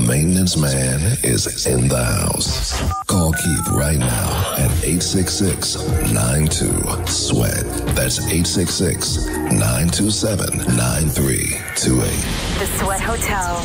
maintenance man is in the house. Call Keith right now at 866-92-SWEAT. That's 866-927-9328. The Sweat Hotel.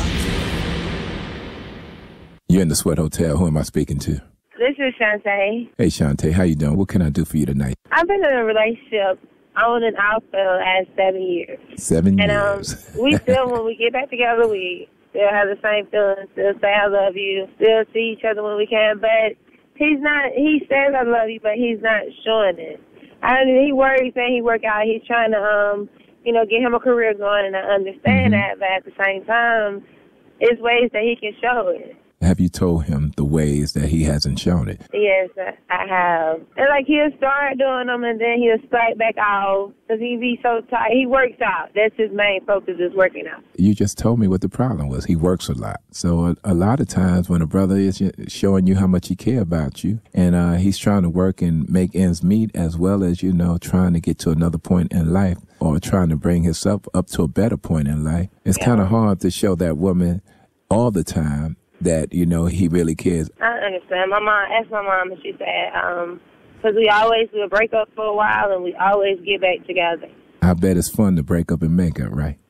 You're in the Sweat Hotel. Who am I speaking to? This is Shantae. Hey, Shantae. How you doing? What can I do for you tonight? I've been in a relationship on and off for the last 7 years. 7 years. And we still, when we get back together, we still have the same feelings, still say I love you, still see each other when we can. But he says I love you, but he's not showing it. He worries that he work out. He's trying to, get him a career going, and I understand that. But at the same time, it's ways that he can show it. Have you told him the ways that he hasn't shown it? Yes, I have. And he'll start doing them, and then he'll strike back off because he be so tired. He works out. That's his main focus, is working out. You just told me what the problem was. He works a lot. So a lot of times when a brother is showing you how much he cares about you, and he's trying to work and make ends meet, as well as, trying to get to another point in life, or trying to bring himself up to a better point in life, it's kind of hard to show that woman all the time that, he really cares. I understand. Asked my mom, and she said, because we'll break up for a while, and we always get back together. I bet it's fun to break up and make up, right?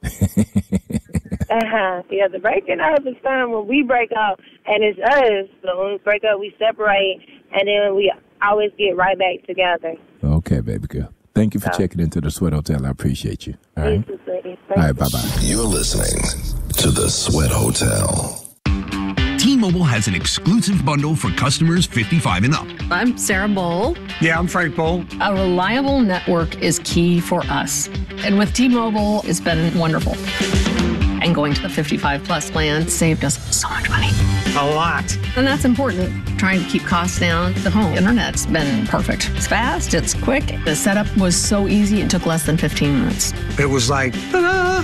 Yeah, the breaking up is fun when we break up, and it's us. But when we break up, we separate, and then we always get right back together. Okay, baby girl. Thank you for checking into the Sweat Hotel. I appreciate you. All right? All right, bye-bye. You're listening to the Sweat Hotel. T-Mobile has an exclusive bundle for customers 55 and up. I'm Sarah Bowl. Yeah, I'm Frank Bowl. A reliable network is key for us. And with T-Mobile, it's been wonderful. And going to the 55 plus plan saved us so much money. A lot. And that's important. Trying to keep costs down. The home internet's been perfect. It's fast, it's quick. The setup was so easy, it took less than 15 minutes. It was like, ta-da!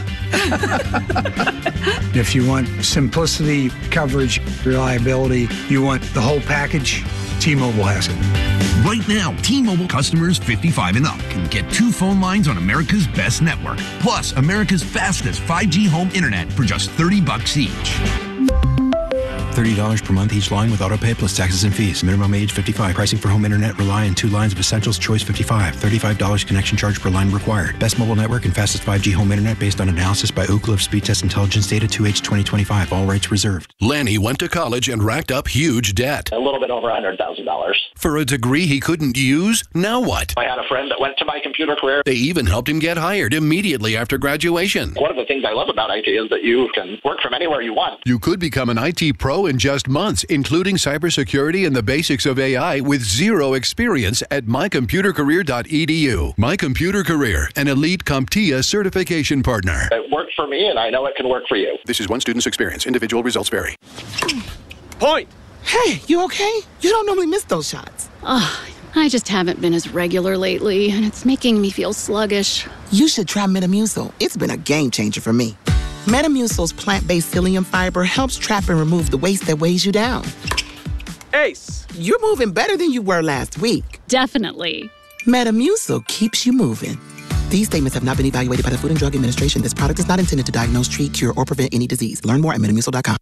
If you want simplicity, coverage, reliability, you want the whole package, T-Mobile has it. Right now, T-Mobile customers 55 and up can get 2 phone lines on America's best network, plus America's fastest 5G home internet for just $30 each. $30 per month each line with autopay plus taxes and fees. Minimum age 55. Pricing for home internet rely on 2 lines of Essentials Choice 55. $35 connection charge per line required. Best mobile network and fastest 5G home internet based on analysis by Ookla of Speed Test Intelligence data 2H 2025. All rights reserved. Lanny went to college and racked up huge debt. A little bit over $100,000. For a degree he couldn't use? Now what? I had a friend that went to My Computer Career. They even helped him get hired immediately after graduation. One of the things I love about IT is that you can work from anywhere you want. You could become an IT pro in just months, including cybersecurity and the basics of AI with zero experience at mycomputercareer.edu. My Computer Career, an elite CompTIA certification partner. It worked for me, and I know it can work for you. This is one student's experience. Individual results vary. Point! Hey, you okay? You don't normally miss those shots. I just haven't been as regular lately, and it's making me feel sluggish. You should try Metamucil. It's been a game changer for me. Metamucil's plant-based psyllium fiber helps trap and remove the waste that weighs you down. Ace! You're moving better than you were last week. Definitely. Metamucil keeps you moving. These statements have not been evaluated by the Food and Drug Administration. This product is not intended to diagnose, treat, cure, or prevent any disease. Learn more at Metamucil.com.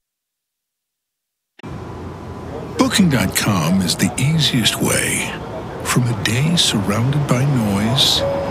Booking.com is the easiest way. From a day surrounded by noise